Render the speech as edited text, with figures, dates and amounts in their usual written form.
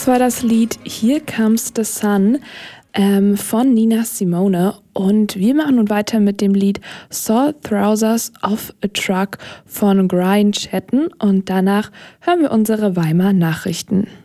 Das war das Lied Here Comes the Sun von Nina Simone. Und wir machen nun weiter mit dem Lied Saw Trousers of a Truck von Brian Chatton. Und danach hören wir unsere Weimar Nachrichten.